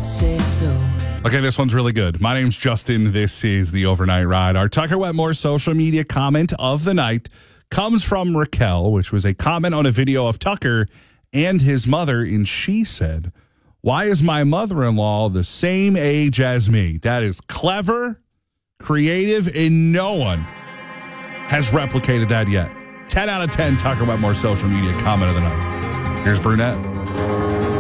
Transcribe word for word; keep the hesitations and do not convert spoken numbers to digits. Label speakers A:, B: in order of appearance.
A: say so.
B: Okay, this one's really good. My name's Justin. This is the Overnight Ride. Our Tucker Wetmore social media comment of the night comes from Raquel, which was a comment on a video of Tucker and his mother. And she said, "Why is my mother-in-law the same age as me?" That is clever, creative, and no one has replicated that yet. ten out of ten Tucker Wetmore social media comment of the night. Here's Brunette.